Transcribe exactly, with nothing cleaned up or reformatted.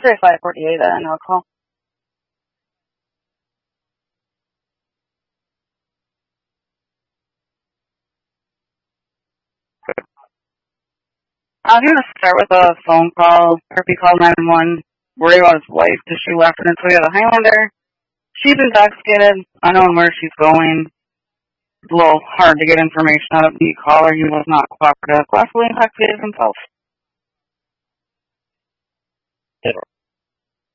three five four eight, uh, no call. I was going to start with a phone call. Herpy called nine one one, worried about his wife because she left in Toyota Highlander. She's intoxicated, unknown where she's going. It's a little hard to get information out of the caller. He was not cooperative, possibly intoxicated himself.